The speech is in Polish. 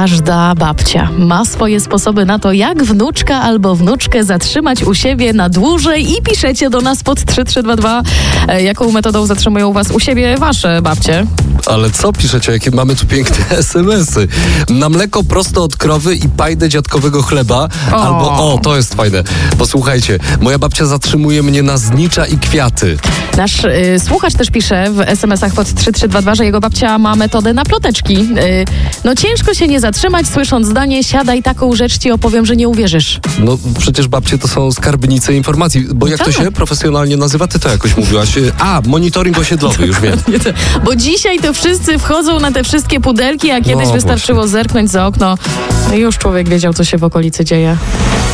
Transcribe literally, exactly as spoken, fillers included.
każda babcia ma swoje sposoby na to, jak wnuczka albo wnuczkę zatrzymać u siebie na dłużej i piszecie do nas pod trzy trzy dwa dwa, jaką metodą zatrzymują was u siebie wasze babcie. Ale co piszecie? Jakie mamy tu piękne es em esy. Na mleko prosto od krowy i pajdę dziadkowego chleba. O. Albo, o, to jest fajne. Posłuchajcie, moja babcia zatrzymuje mnie na znicza i kwiaty. Nasz y, słuchacz też pisze w es em esach pod trzy trzy dwa dwa, że jego babcia ma metodę na ploteczki. Y, no ciężko się nie zatrzymać, słysząc zdanie, siadaj, taką rzecz ci opowiem, że nie uwierzysz. No przecież babcie to są skarbnice informacji. Bo jak tak. to się profesjonalnie nazywa? Ty to jakoś mówiłaś. A, monitoring osiedlowy, już wiem. Bo dzisiaj to wszyscy wchodzą na te wszystkie pudelki, a kiedyś No, wystarczyło właśnie. zerknąć za okno. No i już człowiek wiedział, co się w okolicy dzieje.